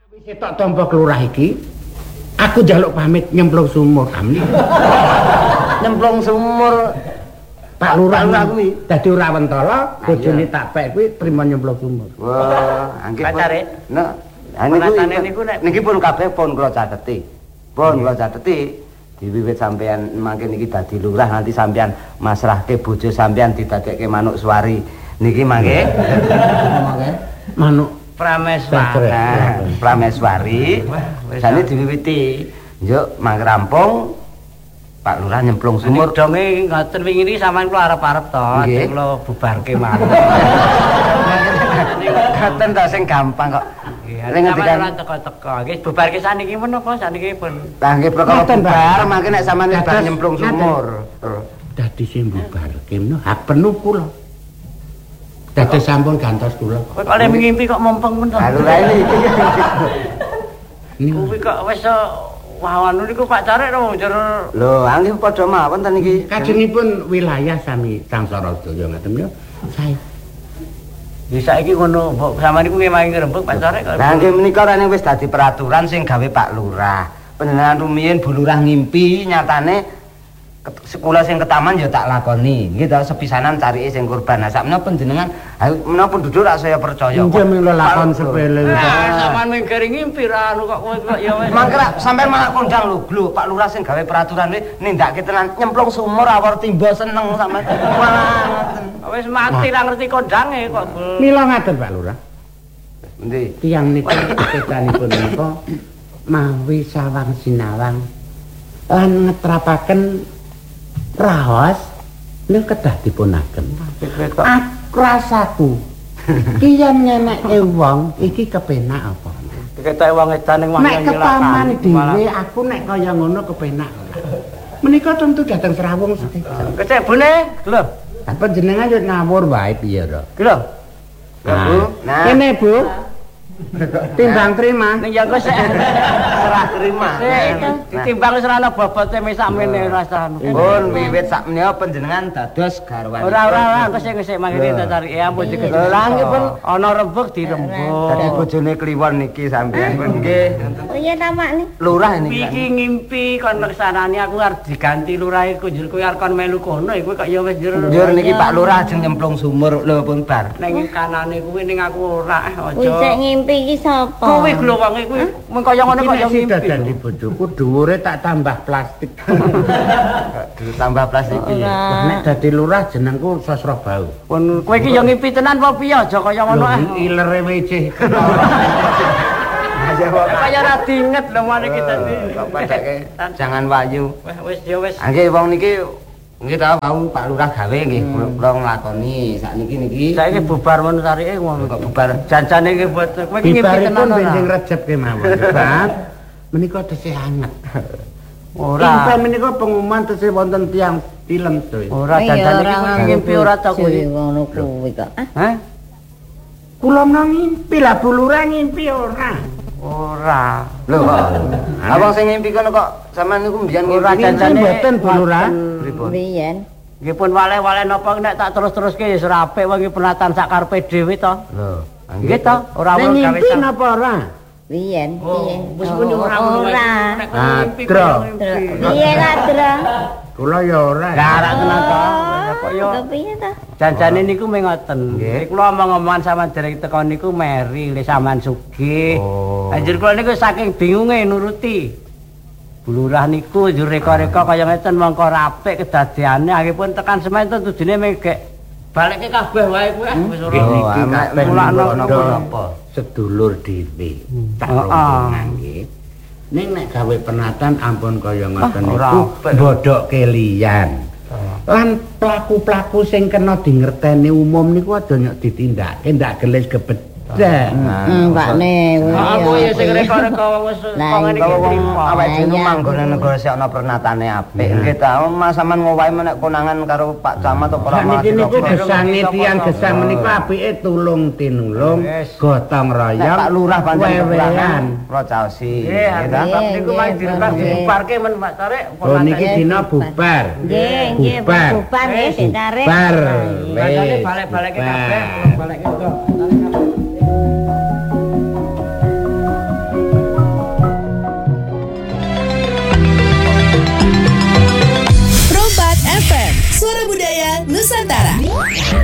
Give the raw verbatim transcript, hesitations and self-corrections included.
Wis tok tampa kelurah iki, aku njaluk pamit nyemplung sumur kami. Nyemplung sumur Pak Lurah kuwi dadi ora wentala, bojone tak pek kuwi trimo nyemplung sumur. Wah, nggih. Pacare. Nek Penatane niku nek niki pun kabeh pun kula cateti. Pun kula cateti diwiwit sampean mangke niki dadi lurah nanti sampean masrahke bojo sampean didadekke manuk suwari. Niki mangke. Mangke. Manuk Prameswari. Prameswari. Jane diwiwiti. Njuk mangke rampung Pak Lurah nyemplung sumur. Donge ngoten wingi iki sampean kula arep-arep to, Nggih. kula bubarke mawon. Ngoten ta sing gampang kok. Ning ngendikan ora teko-teko. Nggih bubarke saniki menapa saniki pun. Lah nggih perkara bubar mangke nek sampean wis bar nyemplung sumur. dadi sing bubarke menawa hak penuh kula. Dadi sampun gantos kula. Kowe kok lek ngimpi kok mumpeng men to. Lah lurah iki. Kuwi kok wis wah anu niku Pak Carek to jero. Lho, nggih padha mawon ten iki. Kajengipun wilayah sami Sangsara Daya ngaten ya. Sae. Di saiki ngono, sampeyan niku ngemangi rembug Pak Carek kok. Lah nggih menika rene wis dadi peraturan sing gawe Pak Lurah. Panjenengan rumiyin Bu Lurah ngimpi nyatane sekolah sing ke taman ya tak lakoni. Nggih to sepisanan carike sing kurban. Nah sakmenawa panjenengan menapa duduk rak saya percaya. Nggih mila lakon sepele. Ah, sampean mingkir ngimpi ra anu kok kowe kok ya wis. Mangke rak sampean malah kondang lho, Glo. Pak Lurah sing gawe peraturan kuwi nindakake tenan nyemplung sumur awor timba seneng sampean. Wah, Wis mati ra ngerti kondange kok. Mila ngaten Pak Lurah. Endi? Tiyang niku kecanipun menika mawi sawang sinawang lan ngetrapaken raos niku kedah dipunaken. Rasaku ki yen ngeneke wong iki kepenak apa? Ketok wong edan ning wayang nek ketaman dhewe aku nek kaya ngono kepenak. Menika tentu dateng Serawung sedih. Kecek bune, lho. Lah panjenengan yo ngawur wae piye to? Lho. Ya, Bu. Nah, Kene Bu. Timbang terima. Ning ya kok sik serah terima. Ditimbang wis ora ana bobote mes sakmene rasa anu. Pun wiwit sakmenika panjenengan dados garwane. Ora ora ora engko sing sik mangkene tak cari ampun dikit. Lah nggih pun Ana rembug dirembug. dadi bojone kliwon niki sampeyan pun nggih. Piye ta Mak niki? Lurah niki. Iki ngimpi kon leksanane aku arep diganti lurah iku njur kowe arep kon melu kono kowe kok ya wis njur. Njur niki Pak Lurah ajeng nyemplung sumur lho pun bar. Ning kanane kuwi ning aku ora eh Kuwi sik aja. ngimpi iki sapa? Kuwi lho wong kuwi mung kaya ngono kok ya ngimpi. Dadi bojoku dhuwure tak tambah plastik. Dulu tambah plastik iki. Ora. Nek dadi lurah jenengku Sasra Bau. Pun kowe iki ya ngimpi tenan apa piye aja kaya ngono eh. Ilere wece. Aja kok. Kaya ora diinget lho mari kita iki. Kok padake jangan wayu. Wis wis ya wis. Ah nggih wong niki nggih ta wau Pak Lurah gawe nggih kula nglakoni sakniki niki. Saiki bubar men sarike ngono Kok bubar. janjane iki buat kowe iki ngimpi tenan Bibaripun ora? benjing Recep kemawon. Bab menika tesih anget. Ora. Inten menika pengumuman tesih wonten tiyang tilem to. Ora janjane iki kowe ngimpi ora ta kuwi. Ngono kuwi kok. Hah? Kula menawa ngimpi lah Bu Lurah ngimpi ora. Ora. Lho kok. Abang sing ngimpi kono kok sampean niku mbiyen Ora ngimpi janjane mboten, Bu Lurah. pripun? Biyen. Nggih pun wale-wale napa nek tak terus-teruske ya ora apik wong iki penatan sak karepe dhewe to. Lho, Nggih to, ora Nek wong gawe ngimpi sak. napa ora? Biyen, Oh, biyen. wis pun ora ngono. Ora. Nek kowe ngimpi Adro. kowe ngimpi. Piye Kadra? Kula ya ora. Lah ora tenan to. Kok yo Kepiye ta? janjane niku mung ngoten. Nggih. Kula omong-omongan sampean dereng teko niku meri le sampean sugih. Oh. Anjir kula niku saking bingunge nuruti. Bu Lurah niku njur reka-reka kaya ngeten mongko apik kedadeane akhiripun tekan semen to tujune megek balike kabeh wae kuwi ah, wis ora. Nggih niki amek kabeh mulakno napa-napa sedulur dhewe. Tak Heeh. rombongan nggih. Ning nek gawe penatan ampun kaya ngoten Ah, ora niku apik. bodoke liyan. Lan pelaku-pelaku sing kena dingerteni umum niku aja nyok ditindakake ndak gelis gebedhe. Heeh, Pakne. Aku ya sing reka-reka wis Lah, kongene Kalau iki wong trimo. awake dhewe Iya. manggone negara sik ana pernatane apik. Nggih ta, Mas sampean ngowahi menek konangan karo Pak Camat apa ora Niki niku malah gesange tiyang gesang menika apike tulung tinulung, Yes. gotong Nek royong, Pak Lurah pancen wewean. kekurangan procaosi. Nggih, Nggih ta? bab niku mah Nggih, direpas nggih. dibubarke men Pak Tarik. Oh niki dina bubar. Nggih, nggih, Bubar. bubar nggih ditarik. Bubar. Bacane Wis, balik-balike bubar. kabeh, balik kok. Suara Budaya Nusantara.